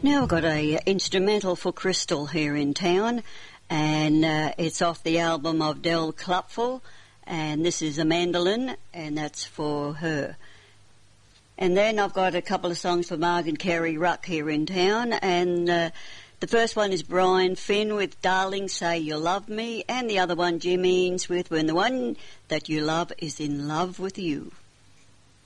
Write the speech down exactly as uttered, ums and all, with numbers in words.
Now I've got a uh, instrumental for Crystal here in town, and uh, it's off the album of Del Klupfel, and this is a mandolin, and that's for her. And then I've got a couple of songs for Marg and Kerry Ruck here in town, and uh, the first one is Brian Finn with Darling Say You Love Me, and the other one Jim Eanes with When the One That You Love Is in Love With You.